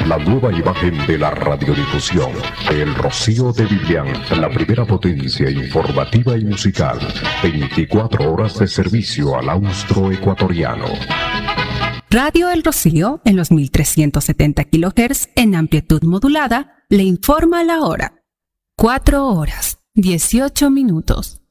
la nueva imagen de la radiodifusión. El Rocío de Vivian, la primera potencia informativa y musical. 24 horas de servicio al austroecuatoriano. Radio El Rocío, en los 1370 kHz en amplitud modulada, le informa la hora. 4 horas, 18 minutos.